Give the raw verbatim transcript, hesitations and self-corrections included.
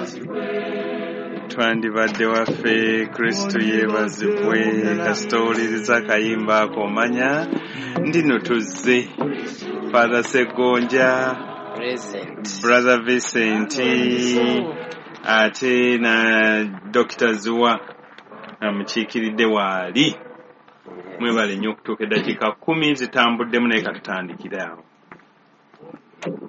twandibadde waffe Kristo yeebazibwe kasitowuliriza akayimba ako omanya ndino tuzze Father Segonja Present. Brother Vincent ate na Doctor Zuwa amukiikiridde waali mwebale nnyo okutuuka eddakiika kkumi zitambuddemu naye katutandikire awo.